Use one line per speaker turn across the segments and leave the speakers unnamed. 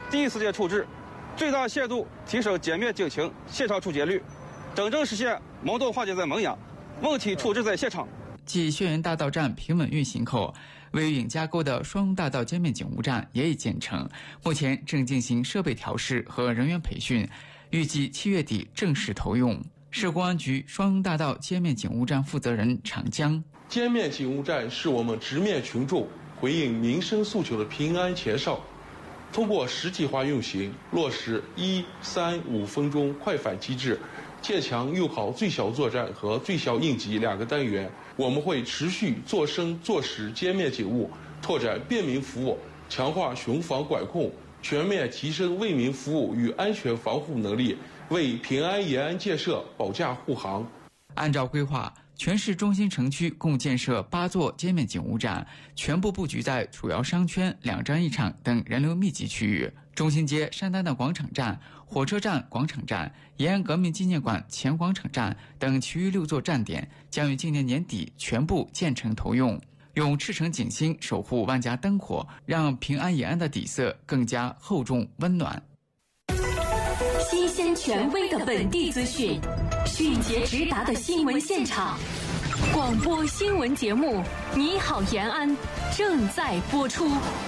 第一时间处置，最大限度提升歼灭警情、现场处决率，真正实现萌动化解在萌芽，问题处置在现场。
继轩辕大道站平稳运行后，位于尹家沟的双龙大道歼灭警务站也已建成，目前正进行设备调试和人员培训，预计7月底正式投用。市公安局双龙大道歼灭警务站负责人常江：
歼灭警务站是我们直面群众、回应民生诉求的平安前哨。通过实体化运行，落实1、3、5分钟快返机制，建强用好最小作战和最小应急2个单元。我们会持续做深做实歼灭警务，拓展便民服务，强化巡防管控，全面提升为民服务与安全防护能力，为平安延安建设保驾护航。
按照规划，全市中心城区共建设8座歼灭警务站，全部布局在主要商圈、两站一场等人流密集区域。中心街山丹的广场站、火车站广场站、延安革命纪念馆前广场站等其余6座站点将于今年年底全部建成投用，用赤诚景星守护万家灯火，让平安延安的底色更加厚重温暖。
新鲜权威的本地资讯，迅捷直达的新闻现场，广播新闻节目《你好延安》正在播出。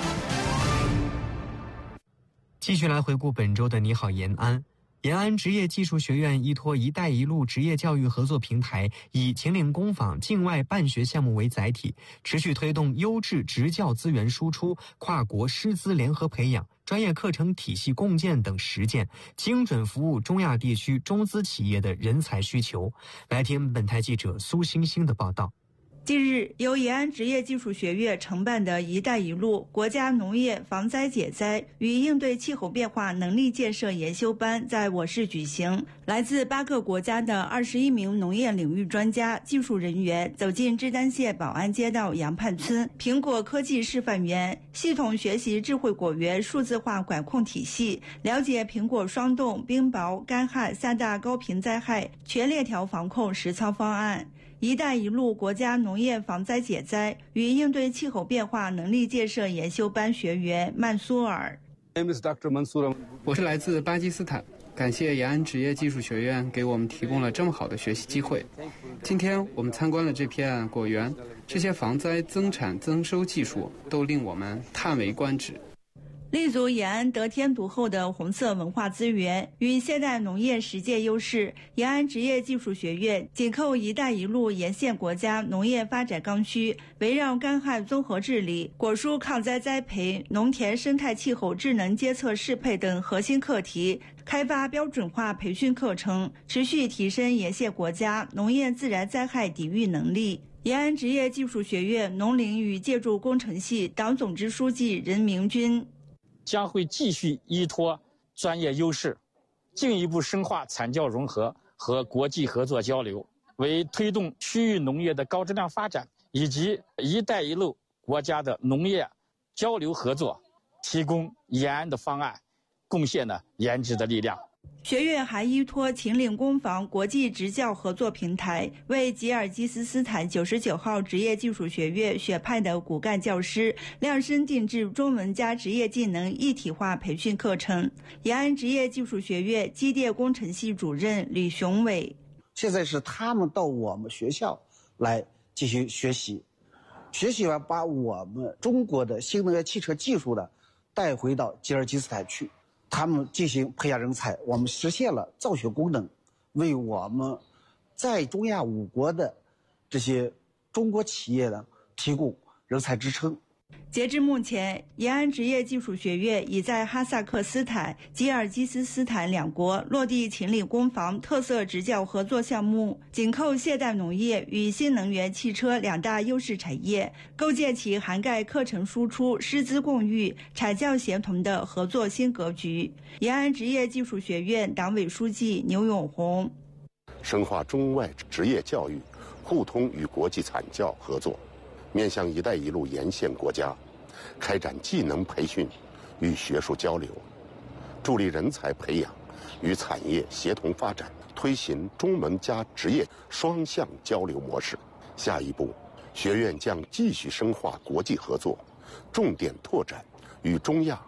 继续来回顾本周的你好延安。延安职业技术学院依托“一带一路”职业教育合作平台，以秦岭工坊境外办学项目为载体，持续推动优质职教资源输出、跨国师资联合培养、专业课程体系共建等实践，精准服务中亚地区中资企业的人才需求。来听本台记者苏星星的报道。
近日，由延安职业技术学院承办的“一带一路”国家农业防灾解灾与应对气候变化能力建设研修班在我市举行。来自8个国家的21名农业领域专家、技术人员走进志丹县保安街道杨畔村苹果科技示范园，系统学习智慧果园数字化管控体系，了解苹果霜冻、冰雹、干旱3大高频灾害全链条防控实操方案。“一带一路”国家农业防灾解灾与应对气候变化能力建设研修班学员曼苏尔。
我是来自巴基斯坦，感谢延安职业技术学院给我们提供了这么好的学习机会。今天我们参观了这片果园，这些防灾增产增收技术都令我们叹为观止。
立足延安得天独厚的红色文化资源与现代农业实践优势，延安职业技术学院紧扣“一带一路”沿线国家农业发展刚需，围绕干旱综合治理、果蔬抗灾栽培、农田生态气候智能监测适配等核心课题，开发标准化培训课程，持续提升沿线国家农业自然灾害抵御能力。延安职业技术学院农林与建筑工程系党总支书记任明军
将会继续依托专业优势，进一步深化产教融合和国际合作交流，为推动区域农业的高质量发展以及“一带一路”国家的农业交流合作提供延安的方案，贡献了研制的力量。
学院还依托秦岭工坊国际职教合作平台，为吉尔吉斯斯坦99号职业技术学院选派的骨干教师量身定制中文加职业技能一体化培训课程。延安职业技术学院机电工程系主任吕雄伟：
现在是他们到我们学校来进行学习，学习完把我们中国的新能源汽车技术带回到吉尔吉斯斯坦去，他们进行培养人才，我们实现了造血功能，为我们在中亚5国的这些中国企业提供人才支撑。
截至目前，延安职业技术学院已在哈萨克斯坦、吉尔吉斯斯坦2国落地秦岭工坊特色职教合作项目，紧扣现代农业与新能源汽车2大优势产业，构建起涵盖课程输出、师资共育、产教协同的合作新格局。延安职业技术学院党委书记牛永红：
深化中外职业教育，互通与国际产教合作，面向“一带一路”沿线国家，开展技能培训与学术交流，助力人才培养与产业协同发展，推行中文加职业双向交流模式。下一步，学院将继续深化国际合作，重点拓展与中亚、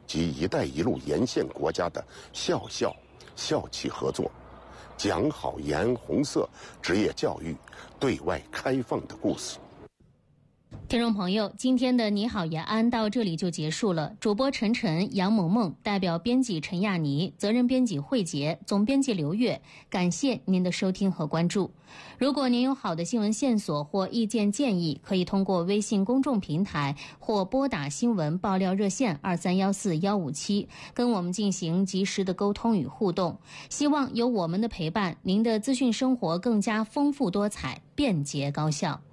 及“一带一路”沿线国家的校企合作，讲好延安红色职业教育对外开放的故事。
听众朋友，今天的你好延安到这里就结束了。主播陈晨、杨萌萌，代表编辑陈亚妮，责任编辑慧杰，总编辑刘月，感谢您的收听和关注。如果您有好的新闻线索或意见建议，可以通过微信公众平台或拨打新闻爆料热线2314-157跟我们进行及时的沟通与互动。希望有我们的陪伴，您的资讯生活更加丰富多彩、便捷高效。